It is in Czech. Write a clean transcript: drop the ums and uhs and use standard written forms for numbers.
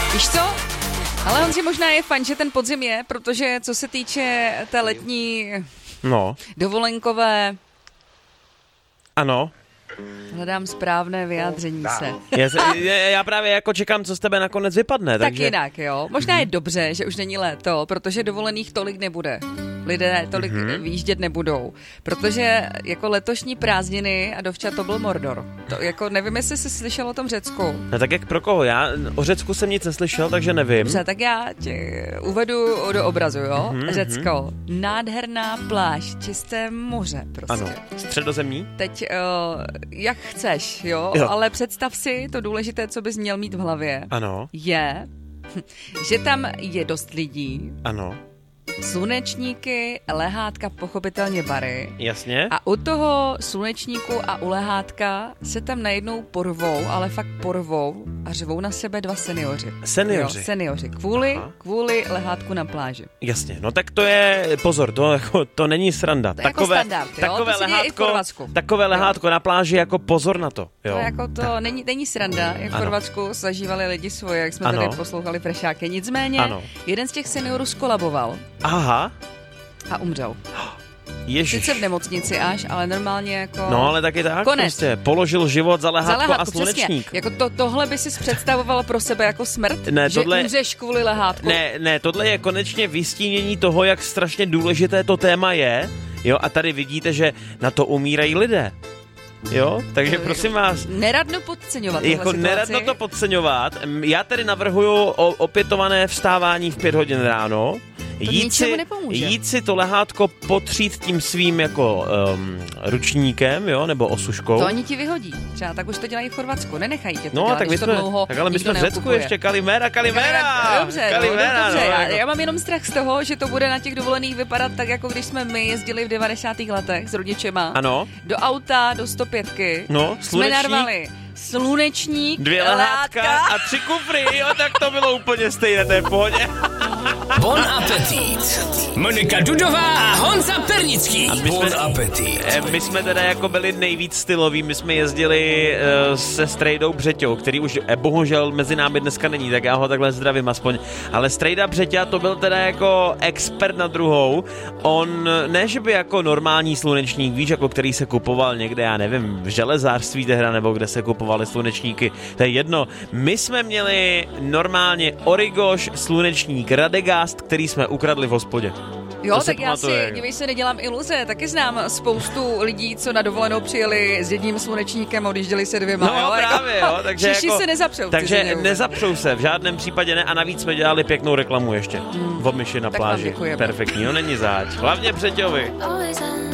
Víš co? Ale Honzi, možná je fajn, že ten podzim je, protože co se týče té letní dovolenkové... Ano. Hledám správné vyjádření se. Já právě jako čekám, co z tebe nakonec vypadne. Tak jinak, jo. Možná je dobře, že už není léto, protože dovolených tolik nebude. Lidé tolik výjíždět nebudou. Protože jako letošní prázdniny a dovčas to byl Mordor. To jako nevím, jestli jsi slyšel o tom Řecku. No tak jak pro koho? Já o Řecku jsem nic neslyšel, takže nevím. Dobře, tak já tě uvedu do obrazu, jo. Řecko. Nádherná pláž, čisté moře prostě. Ano. Středozemní? Teď jak chceš, jo, ale představ si to důležité, co bys měl mít v hlavě. Ano. Je, že tam je dost lidí. Ano. Slunečníky, lehátka, pochopitelně bary. Jasně. A u toho slunečníku a u lehátka se tam najednou porvou, ale fakt porvou a řvou na sebe dva seniori. Seniori? Jo, seniori. Kvůli lehátku na pláži. Jasně, no tak to je, pozor, to není sranda. To je jako standard, jo? Takové to se děje i v Chorvatsku. Takové lehátko na pláži, jako pozor na to. Jo? To není sranda, jak v Chorvatsku zažívali lidi svoje, jak jsme tady poslouchali Frešáky. Nicméně, jeden z těch seniorů skolaboval. Aha. A umřel. Ježiš. Sice v nemocnici až, ale normálně jako... No ale taky tak. Konec. Prostě položil život za lehátko a slunečník. Přesně. Jako tohle by si představoval pro sebe jako smrt? Ne, že tohle... umřeš kvůli lehátku? Ne, tohle je konečně vystínění toho, jak strašně důležité to téma je. Jo, a tady vidíte, že na to umírají lidé. Jo, takže prosím vás... Neradno podceňovat jako neradno to podceňovat. Já tedy navrhuju opětované vstávání v 5 hodin ráno. Jít si to lehátko potřít tím svým jako ručníkem, jo, nebo osuškou. To oni ti vyhodí. Třeba tak už to dělají v Chorvatsku. Nenechají tě to dělat, tak když to dlouho tak ale my jsme v Řecku ještě. Kalimera. Dobře. Já mám jenom strach z toho, že to bude na těch dovolených vypadat tak, jako když jsme my jezdili v 90. letech s rodičema. Ano. Do auta, do 105. No, jsme narvali slunečník, 2 lehátka a 3 kufry. Jo, tak to bylo úplně stejné, to je v pohodě. Bon appetit. Monika Dudová a Honza Pernický. Bon appetit. My jsme teda jako byli nejvíc styloví, my jsme jezdili se Strejdou Břeťou, který už bohužel mezi námi dneska není, tak já ho takhle zdravím aspoň. Ale Strejda Břeťa to byl teda jako expert na druhou. On, ne že by jako normální slunečník, víš, jako který se kupoval někde, já nevím, v železářství tehda, nebo kde se kupovaly slunečníky, to je jedno. My jsme měli normálně Origoš slunečník Radegast, který jsme ukradli v hospodě. Jo, tak já si, dívej se, nedělám iluze, taky znám spoustu lidí, co na dovolenou přijeli s jedním slunečníkem, odjížděli se 2. No jo, právě, jo. Takže Češi se nezapřou. Takže nezapřou se, v žádném případě ne, a navíc jsme dělali pěknou reklamu ještě. V myši na pláži. Perfektní, no není zač. Hlavně Břeťovi.